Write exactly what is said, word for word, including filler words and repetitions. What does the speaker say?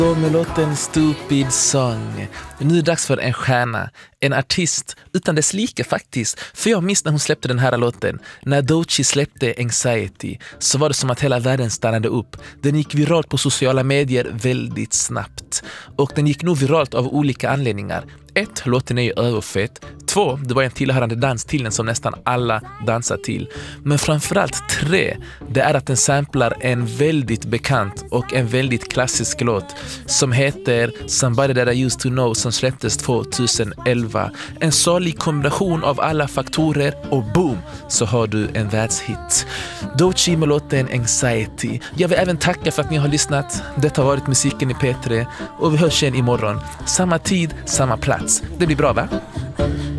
Då med låten Stupid Song. Nu är det dags för en stjärna, en artist utan dess like faktiskt. För jag minns när hon släppte den här låten. När Doechii släppte Anxiety så var det som att hela världen stannade upp. Den gick viralt på sociala medier väldigt snabbt. Och den gick nog viralt av olika anledningar. Ett, låten är ju överfett. Två, det var en tillhörande dans till den som nästan alla dansar till. Men framförallt tre, det är att den samplar en väldigt bekant och en väldigt klassisk låt som heter Somebody That I Used To Know som släpptes tjugoelva. En salig kombination av alla faktorer och boom, så har du en världshit. Doechii med låten Anxiety. Jag vill även tacka för att ni har lyssnat. Detta har varit Musiken i P tre och vi hörs igen imorgon. Samma tid, samma plats. Det blir bra, va?